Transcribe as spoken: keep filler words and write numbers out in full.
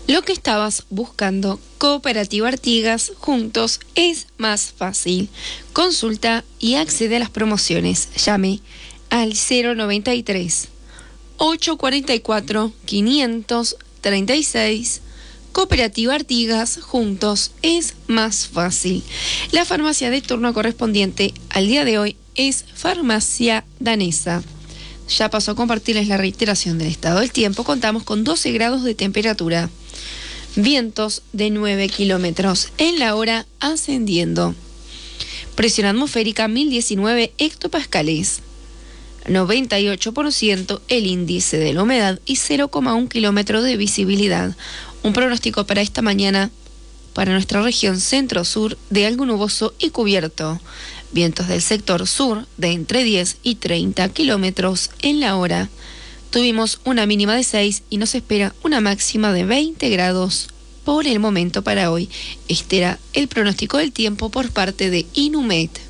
Lo que estabas buscando, Cooperativa Artigas, juntos es más fácil. Consulta y accede a las promociones. Llame al cero noventa y tres, ochocientos cuarenta y cuatro, quinientos treinta y seis. Cooperativa Artigas, juntos es más fácil. La farmacia de turno correspondiente al día de hoy es Farmacia Danesa. Ya pasó a compartirles la reiteración del estado del tiempo. Contamos con doce grados de temperatura. Vientos de nueve kilómetros en la hora ascendiendo. Presión atmosférica mil diecinueve hectopascales. noventa y ocho por ciento el índice de la humedad y cero coma uno kilómetros de visibilidad. Un pronóstico para esta mañana para nuestra región centro-sur de algo nuboso y cubierto. Vientos del sector sur de entre diez y treinta kilómetros en la hora. Tuvimos una mínima de seis y nos espera una máxima de veinte grados por el momento para hoy. Este era el pronóstico del tiempo por parte de Inumet.